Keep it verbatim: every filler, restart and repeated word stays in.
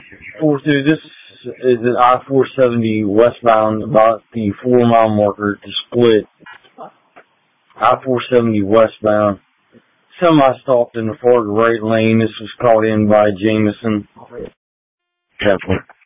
four two, this is at I four seventy westbound, about the four mile marker to split. I four seventy westbound. Semi stopped in the far right lane. This was caught in by Jameson. Definitely.